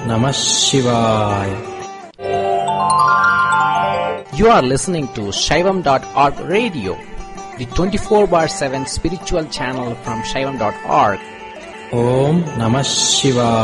Namah Shivaya. You are listening to Shaivam.org radio, the 24/7 spiritual channel from Shaivam.org. Om Namah Shivaya.